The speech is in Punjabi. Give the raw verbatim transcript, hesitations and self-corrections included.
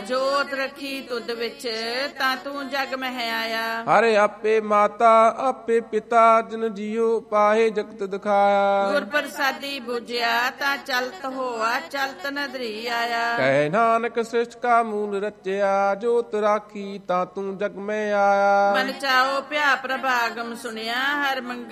ਜੋਤ ਰੱਖੀ ਤੁਧ ਵਿੱਚ ਤਾਂ ਤੂੰ ਜਗ ਮਹਿ ਆਇਆ। ਹਰਿ ਆਪੇ ਮਾਤਾ ਆਪੇ ਪਿਤਾ ਜਿਨ ਜੀਉ ਪਾਹੇ ਜਗਤ ਦਿਖਾਇਆ। ਗੁਰ ਪ੍ਰਸਾਦੀ ਬੁਝਿਆ ਤਾਂ ਚਲਤ ਹੋਆ ਚਲਤ ਨਦਰੀ ਆਇਆ। ਕਹਿ ਨਾਨਕ ਸ੍ਰਿਸ਼ਟ ਕਾ ਮੂਲ ਰਚਿਆ ਜੋਤ ਰਾਖੀ ਤਾਂ ਤੂੰ ਜਗ ਮੈਂ ਆਇਆ। ਮਨ ਚਾਓ ਭਿਆ ਪ੍ਰਭਾਗਮ ਸੁਣਿਆ ਹਰ ਮੰਗ